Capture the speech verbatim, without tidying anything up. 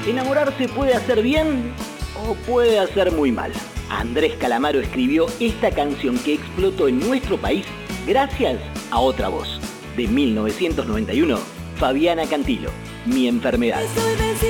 Enamorarse puede hacer bien o puede hacer muy mal. Andrés Calamaro escribió esta canción que explotó en nuestro país gracias a Otra Voz. De mil novecientos noventa y uno, Fabiana Cantilo, Mi Enfermedad.